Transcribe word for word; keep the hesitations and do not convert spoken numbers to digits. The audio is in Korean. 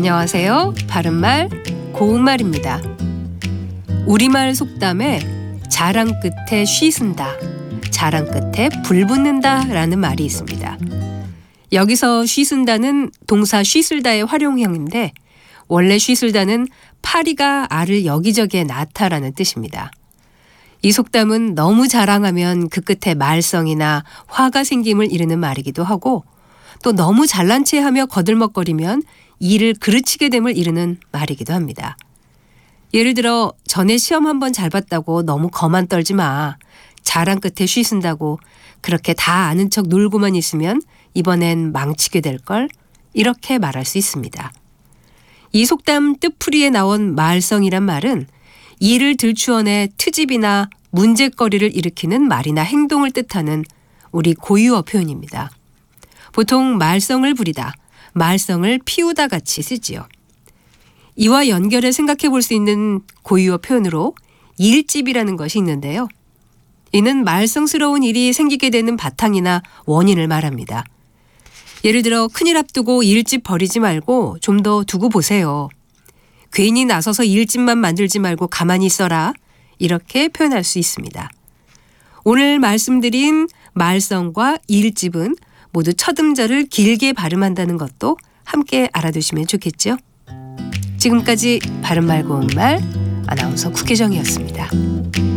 안녕하세요. 바른말 고운말입니다. 우리말 속담에 자랑 끝에 쉬 쓴다, 자랑 끝에 불 붙는다 라는 말이 있습니다. 여기서 쉬 쓴다는 동사 쉬 쓸다의 활용형인데 원래 쉬 쓸다는 파리가 알을 여기저기에 낳다라는 뜻입니다. 이 속담은 너무 자랑하면 그 끝에 말썽이나 화가 생김을 이르는 말이기도 하고 또 너무 잘난 체하며 거들먹거리면 일을 그르치게 됨을 이르는 말이기도 합니다. 예를 들어 전에 시험 한번 잘 봤다고 너무 거만 떨지 마. 자랑 끝에 쉬 쓴다고 그렇게 다 아는 척 놀고만 있으면 이번엔 망치게 될걸, 이렇게 말할 수 있습니다. 이 속담 뜻풀이에 나온 말썽이란 말은 일을 들추어내 트집이나 문제거리를 일으키는 말이나 행동을 뜻하는 우리 고유어 표현입니다. 보통 말썽을 부리다, 말썽을 피우다 같이 쓰지요. 이와 연결해 생각해 볼 수 있는 고유어 표현으로 일집이라는 것이 있는데요. 이는 말썽스러운 일이 생기게 되는 바탕이나 원인을 말합니다. 예를 들어 큰일 앞두고 일집 버리지 말고 좀 더 두고 보세요. 괜히 나서서 일집만 만들지 말고 가만히 있어라. 이렇게 표현할 수 있습니다. 오늘 말씀드린 말썽과 일집은 모두 첫 음절을 길게 발음한다는 것도 함께 알아두시면 좋겠죠. 지금까지 바른말 고운말 아나운서 국혜정이었습니다.